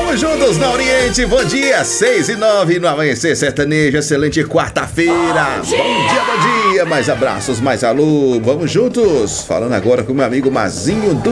Vamos juntos na Oriente, bom dia, 6h09 no Amanhecer Sertanejo, excelente quarta-feira. Bom dia, mais abraços, mais alô, vamos juntos. Falando agora com meu amigo Mazinho do